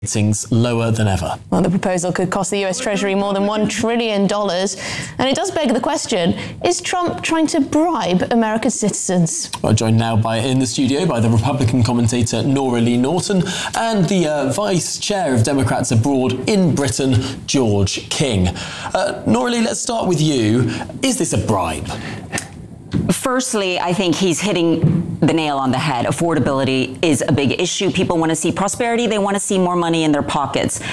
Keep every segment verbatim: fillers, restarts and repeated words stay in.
ratings lower than ever. Well, the proposal could cost the U S Treasury more than one trillion dollars. And it does beg the question, is Trump trying to bribe America's citizens? Well, joined now by in the studio by the Republican commentator Nora Lee Norton and the uh, Vice Chair of Democrats Abroad in Britain, George King. Uh, Nora Lee, let's start with you. Is this a bribe? Firstly, I think he's hitting the nail on the head. Affordability is a big issue. People want to see prosperity. They want to see more money in their pockets.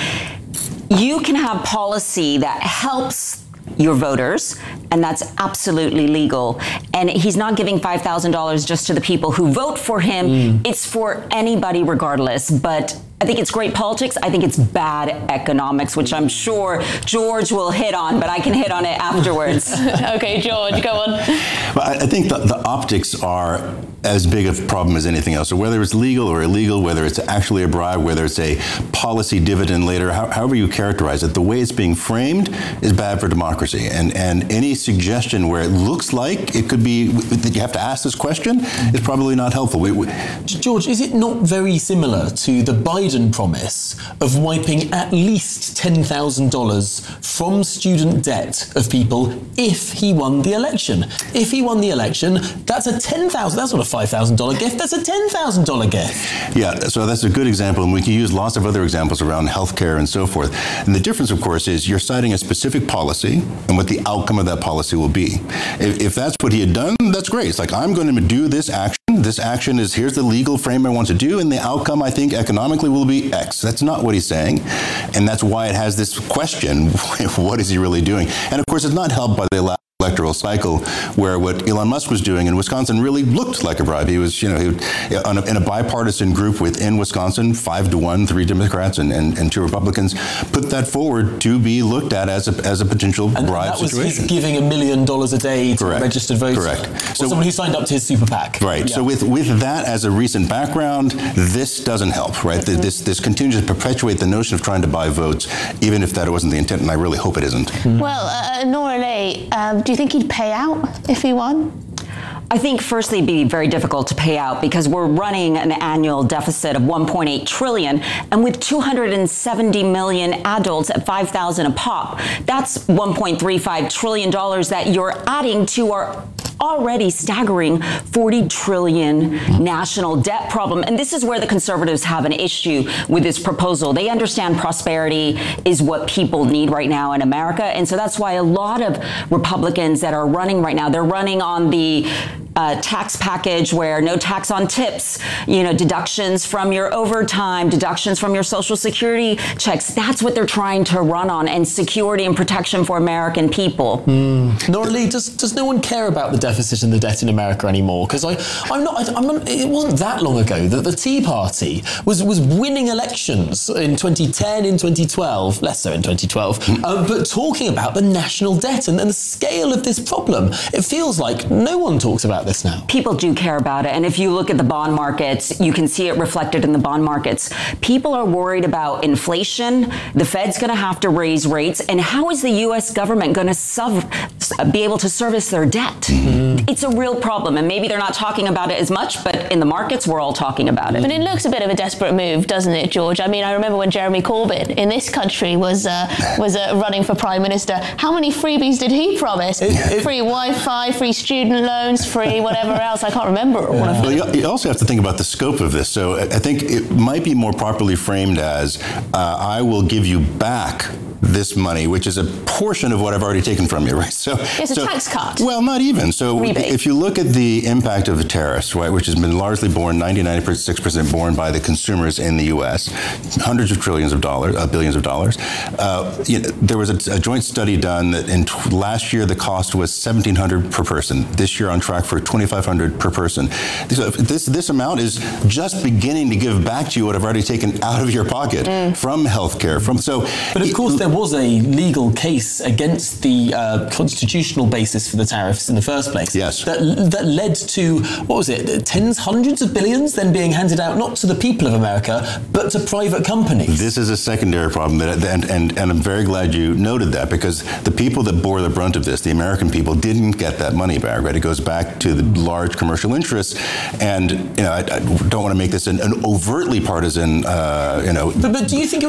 You can have policy that helps your voters, and that's absolutely legal. And he's not giving five thousand dollars just to the people who vote for him. Mm. It's for anybody regardless. But I think it's great politics. I think it's bad economics, which I'm sure George will hit on, but I can hit on it afterwards. Okay, George, go on. Well, I think the, the optics are as big of a problem as anything else. So whether it's legal or illegal, whether it's actually a bribe, whether it's a policy dividend later, how, however you characterize it, the way it's being framed is bad for democracy. And, and any suggestion where it looks like it could be that you have to ask this question is probably not helpful. We, we, George, is it not very similar to the Biden promise of wiping at least ten thousand dollars from student debt of people if he won the election? If he won the election, that's a ten thousand dollars, that's not a five thousand dollars gift, that's a ten thousand dollars gift. Yeah, so that's a good example, and we can use lots of other examples around healthcare and so forth. And the difference, of course, is you're citing a specific policy and what the outcome of that policy will be. If, if that's what he had done, that's great. It's like, I'm going to do this action. This action is, here's the legal frame I want to do, and the outcome, I think, economically will be X. That's not what he's saying, and that's why it has this question, what is he really doing? And of course, it's not helped by the electoral cycle, where what Elon Musk was doing in Wisconsin really looked like a bribe. He was, you know, he, on a, in a bipartisan group within Wisconsin, five to one, three Democrats and, and, and two Republicans, put that forward to be looked at as a as a potential and bribe that was situation. His giving a million dollars a day to Correct. registered voters. Correct. Or so someone who signed up to his super PAC. Right. Yeah. So with with that as a recent background, this doesn't help. Right. Mm-hmm. This this continues to perpetuate the notion of trying to buy votes, even if that wasn't the intent, and I really hope it isn't. Mm-hmm. Well, uh, Nora Lee, um, do you think he'd pay out if he won? I think firstly it'd be very difficult to pay out because we're running an annual deficit of one point eight trillion dollars, and with two hundred seventy million adults at five thousand a pop, that's one point three five trillion dollars that you're adding to our already staggering forty trillion dollars national debt problem. And this is where the conservatives have an issue with this proposal. They understand prosperity is what people need right now in America. And so that's why a lot of Republicans that are running right now, they're running on the uh, tax package where no tax on tips, you know, deductions from your overtime, deductions from your Social Security checks. That's what they're trying to run on, and security and protection for American people. Mm. Nora Lee, does, does no one care about the deficit and the debt in America anymore? Because I, I'm not. I'm not. It wasn't that long ago that the Tea Party was was winning elections in twenty ten, in twenty twelve, less so in twenty twelve, um, but talking about the national debt and, and the scale of this problem. It feels like no one talks about this now. People do care about it, and if you look at the bond markets, you can see it reflected in the bond markets. People are worried about inflation. The Fed's going to have to raise rates, and how is the U S government going to sub- be able to service their debt? Mm-hmm. It's a real problem, and maybe they're not talking about it as much, but in the markets, we're all talking about it. But it looks a bit of a desperate move, doesn't it, George? I mean, I remember when Jeremy Corbyn in this country was uh, was uh, running for Prime Minister. How many freebies did he promise? It, it, free Wi-Fi, free student loans, free whatever else. I can't remember. Yeah. One of well, you, you also have to think about the scope of this. So I think it might be more properly framed as, uh, I will give you back this money, which is a portion of what I've already taken from you, right? So it's so, a tax cut. Well, not even. So Rebate. If you look at the impact of the tariffs, right, which has been largely borne, ninety-nine point six percent borne by the consumers in the U S, hundreds of trillions of dollars, uh, billions of dollars. Uh, you know, there was a, a joint study done that in t- last year the cost was seventeen hundred dollars per person. This year on track for twenty-five hundred dollars per person. So this this amount is just beginning to give back to you what I've already taken out of your pocket mm. from healthcare. From so, but of course there there was a legal case against the uh, constitutional basis for the tariffs in the first place. Yes. That, that led to, what was it, tens, hundreds of billions then being handed out not to the people of America, but to private companies. This is a secondary problem, that, and, and, and I'm very glad you noted that, because the people that bore the brunt of this, the American people, didn't get that money back, right? It goes back to the large commercial interests, and you know, I, I don't want to make this an, an overtly partisan, uh, you know. But, but do you think it